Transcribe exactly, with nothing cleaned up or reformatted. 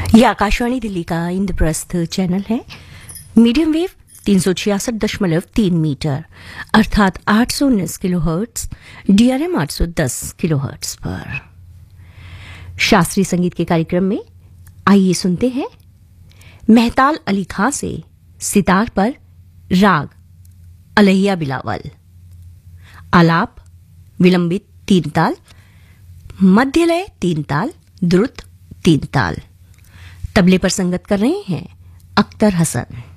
ये आकाशवाणी दिल्ली का इंद्रप्रस्थ चैनल है। मीडियम वेव तीन सौ छियासठ दशमलव तीन मीटर अर्थात आठ सौ उन्नीस किलो हर्ट्स, डीआरएम आठ सौ दस किलो हर्ट्स पर शास्त्रीय संगीत के कार्यक्रम में आइए सुनते हैं मेहताल अली खां से सितार पर राग अलैया बिलावल, आलाप विलंबित तीन ताल, मध्यलय तीन ताल, द्रुत तीन ताल। तबले पर संगत कर रहे हैं अख्तर हसन।